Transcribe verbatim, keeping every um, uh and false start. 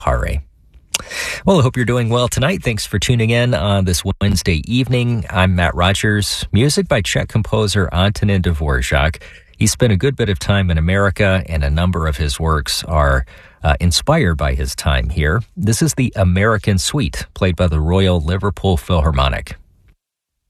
Hare. Well, I hope you're doing well tonight. Thanks for tuning in on this Wednesday evening. I'm Matt Rogers. Music by Czech composer Antonin Dvorak. He spent a good bit of time in America, and a number of his works are uh, inspired by his time here. This is the American Suite, played by the Royal Liverpool Philharmonic.